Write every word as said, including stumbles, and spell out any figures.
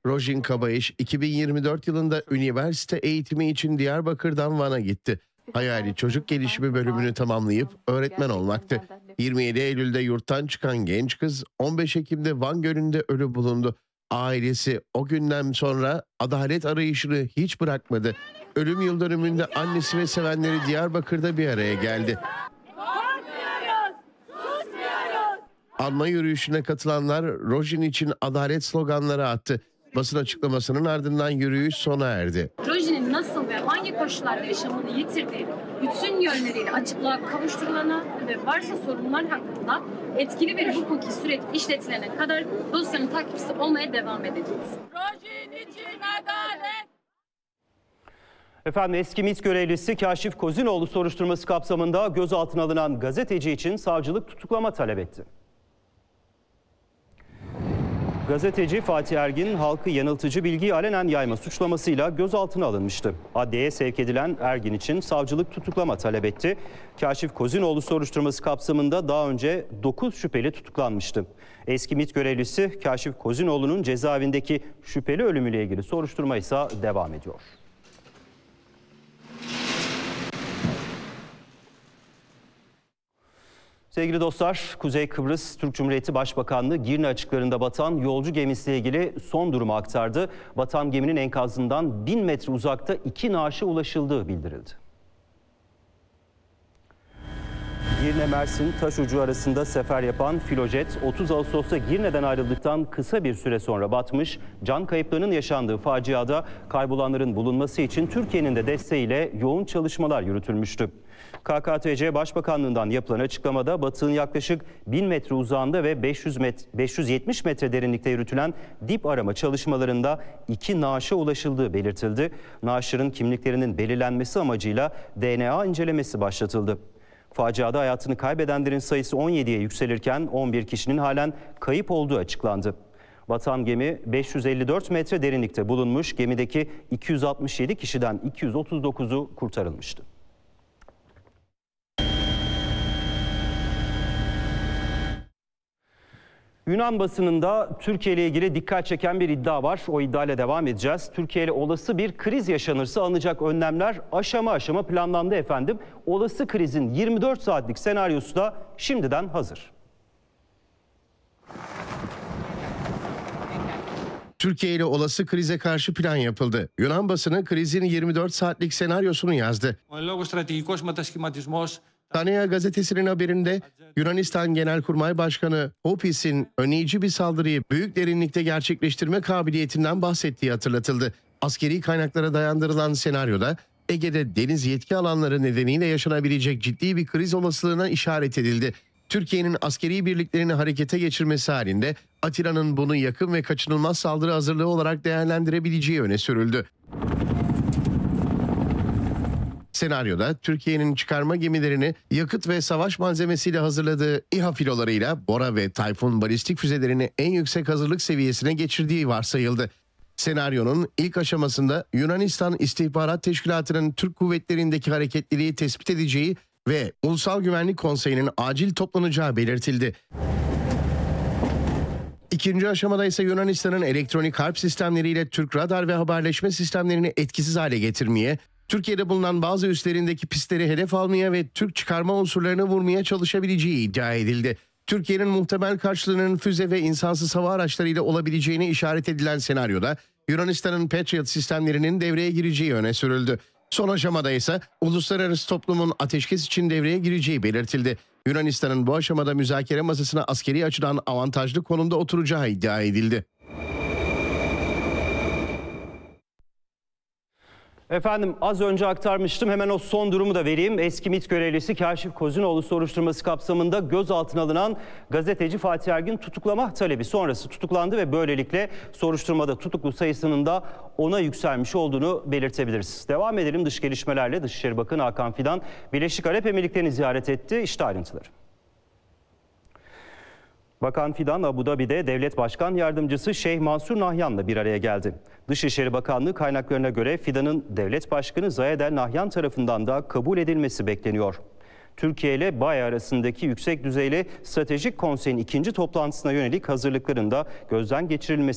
Rojin Kabayış iki bin yirmi dört yılında üniversite eğitimi için Diyarbakır'dan Van'a gitti. Hayali çocuk gelişimi bölümünü tamamlayıp öğretmen olmaktı. yirmi yedi Eylül'de yurttan çıkan genç kız on beş Ekim'de Van Gölü'nde ölü bulundu. Ailesi o günden sonra adalet arayışını hiç bırakmadı. Ölüm yıl dönümünde annesi ve sevenleri Diyarbakır'da bir araya geldi. Anma yürüyüşüne katılanlar Rojin için adalet sloganları attı. Basın açıklamasının ardından yürüyüş sona erdi. Rojin'in nasıl ve hangi koşullarda yaşamını yitirdiği bütün yönleriyle açıklığa kavuşturulana ve varsa sorunlar hakkında etkili bir hukuki süreç işletilene kadar dosyanın takipçisi olmaya devam edeceğiz. Rojin için adalet! Efendim, eski MİT görevlisi Kaşif Kozinoğlu soruşturması kapsamında gözaltına alınan gazeteci için savcılık tutuklama talep etti. Gazeteci Fatih Ergin, halkı yanıltıcı bilgiyi alenen yayma suçlamasıyla gözaltına alınmıştı. Adliyeye sevk edilen Ergin için savcılık tutuklama talep etti. Kaşif Kozinoğlu soruşturması kapsamında daha önce dokuz şüpheli tutuklanmıştı. Eski MİT görevlisi Kaşif Kozinoğlu'nun cezaevindeki şüpheli ölümüyle ilgili soruşturma ise devam ediyor. Sevgili dostlar, Kuzey Kıbrıs Türk Cumhuriyeti Başbakanlığı Girne açıklarında batan yolcu gemisiyle ilgili son durumu aktardı. Batan geminin enkazından bin metre uzakta iki naaşa ulaşıldığı bildirildi. Girne-Mersin Taşucu arasında sefer yapan Filojet, otuz Ağustos'ta Girne'den ayrıldıktan kısa bir süre sonra batmış. Can kayıplarının yaşandığı faciada kaybolanların bulunması için Türkiye'nin de desteğiyle yoğun çalışmalar yürütülmüştü. K K T C Başbakanlığı'ndan yapılan açıklamada batığın yaklaşık bin metre uzağında ve beş yüz yetmiş metre derinlikte yürütülen dip arama çalışmalarında iki naaşa ulaşıldığı belirtildi. Naaşların kimliklerinin belirlenmesi amacıyla D N A incelemesi başlatıldı. Faciada hayatını kaybedenlerin sayısı on yediye yükselirken on bir kişinin halen kayıp olduğu açıklandı. Batan gemi beş yüz elli dört metre derinlikte bulunmuş. Gemideki iki yüz altmış yedi kişiden iki yüz otuz dokuzu kurtarılmıştı. Yunan basınında Türkiye ile ilgili dikkat çeken bir iddia var. O iddiayla devam edeceğiz. Türkiye ile olası bir kriz yaşanırsa alınacak önlemler aşama aşama planlandı efendim. Olası krizin yirmi dört saatlik senaryosu da şimdiden hazır. Türkiye ile olası krize karşı plan yapıldı. Yunan basını krizin yirmi dört saatlik senaryosunu yazdı. Tanea gazetesinin haberinde Yunanistan Genelkurmay Başkanı Hopis'in önleyici bir saldırıyı büyük derinlikte gerçekleştirme kabiliyetinden bahsettiği hatırlatıldı. Askeri kaynaklara dayandırılan senaryoda Ege'de deniz yetki alanları nedeniyle yaşanabilecek ciddi bir kriz olasılığına işaret edildi. Türkiye'nin askeri birliklerini harekete geçirmesi halinde Atina'nın bunu yakın ve kaçınılmaz saldırı hazırlığı olarak değerlendirebileceği öne sürüldü. Senaryoda Türkiye'nin çıkarma gemilerini yakıt ve savaş malzemesiyle hazırladığı İHA filolarıyla Bora ve Tayfun balistik füzelerini en yüksek hazırlık seviyesine geçirdiği varsayıldı. Senaryonun ilk aşamasında Yunanistan İstihbarat Teşkilatı'nın Türk kuvvetlerindeki hareketliliği tespit edeceği ve Ulusal Güvenlik Konseyi'nin acil toplanacağı belirtildi. İkinci aşamada ise Yunanistan'ın elektronik harp sistemleriyle Türk radar ve haberleşme sistemlerini etkisiz hale getirmeye, Türkiye'de bulunan bazı üslerindeki pistleri hedef almaya ve Türk çıkarma unsurlarını vurmaya çalışabileceği iddia edildi. Türkiye'nin muhtemel karşılığının füze ve insansız hava araçlarıyla olabileceğine işaret edilen senaryoda Yunanistan'ın Patriot sistemlerinin devreye gireceği öne sürüldü. Son aşamada ise uluslararası toplumun ateşkes için devreye gireceği belirtildi. Yunanistan'ın bu aşamada müzakere masasına askeri açıdan avantajlı konumda oturacağı iddia edildi. Efendim, az önce aktarmıştım, hemen o son durumu da vereyim. Eski MİT görevlisi Kaşif Kozinoğlu soruşturması kapsamında gözaltına alınan gazeteci Fatih Ergin tutuklama talebi sonrası tutuklandı ve böylelikle soruşturmada tutuklu sayısının da ona yükselmiş olduğunu belirtebiliriz. Devam edelim dış gelişmelerle. Dışişleri Bakanı Hakan Fidan Birleşik Arap Emirlikleri'ni ziyaret etti. İşte ayrıntıları. Bakan Fidan, Abu Dhabi'de Devlet Başkan Yardımcısı Şeyh Mansur Nahyan'la bir araya geldi. Dışişleri Bakanlığı kaynaklarına göre Fidan'ın Devlet Başkanı Zayed El Nahyan tarafından da kabul edilmesi bekleniyor. Türkiye ile B A E arasındaki yüksek düzeyli stratejik konseyin ikinci toplantısına yönelik hazırlıkların da gözden geçirilmesi